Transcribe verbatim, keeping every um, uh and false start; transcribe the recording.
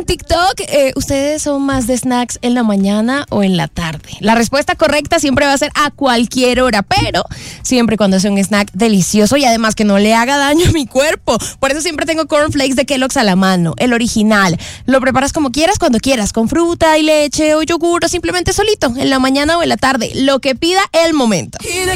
en TikTok, eh, ¿ustedes son más de snacks en la mañana o en la tarde? La respuesta correcta siempre va a ser a cualquier hora, pero siempre cuando sea un snack delicioso y además que no le haga daño a mi cuerpo. Por eso siempre tengo cornflakes de Kellogg's a la mano, el original. Lo preparas como quieras, cuando quieras, con fruta y leche o yogur o simplemente solito, en la mañana o en la tarde, lo que pida el momento.